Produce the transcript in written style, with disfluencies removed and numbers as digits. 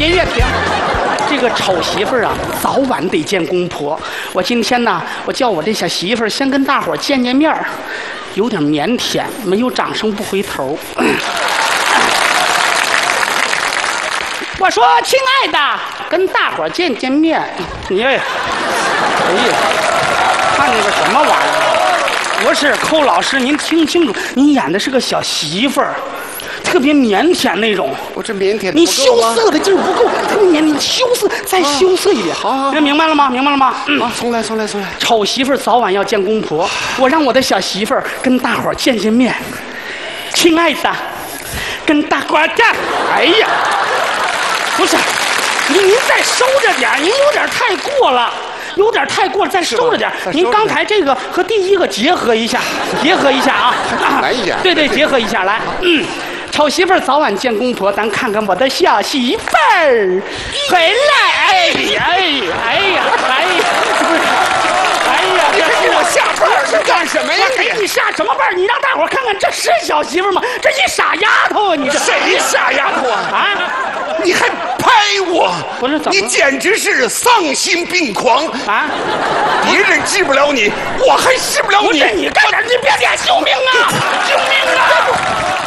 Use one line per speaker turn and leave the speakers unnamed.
音乐停。这个丑媳妇儿啊，早晚得见公婆。我今天呢，我叫我这小媳妇儿先跟大伙儿见面儿，有点腼腆，没有掌声不回头。我说，亲爱的，跟大伙儿见面。你哎呀，看那个什么玩意儿？不是，寇老师，您听清楚，您演的是个小媳妇儿。特别腼腆那种，
我这腼腆，
你羞涩的劲儿不够，特别腼腆，羞涩，再羞涩一点。
好，
这明白了吗？明白了吗？
啊，重来。
丑媳妇儿早晚要见公婆，我让我的小媳妇儿跟大伙儿见面。亲爱的，跟大伙儿见。哎呀，不是，您再收着点，您有点太过了。有点太过了，再收着点。您刚才这个和第一个结合一下啊！
来一点，
对，结合一下来。丑媳妇儿早晚见公婆，咱看看我的小媳妇儿回来。哎呀，
你给我下班是干什么呀？
你下什么班？你让大伙看看，这是小媳妇吗？这一傻丫头啊！你这
谁傻丫头啊？
啊！
你还拍我？
不是怎么？
你简直是丧心病狂
啊！
别人治不了你，我还治不了你。
不是你干点，你别点！救命啊！救命啊！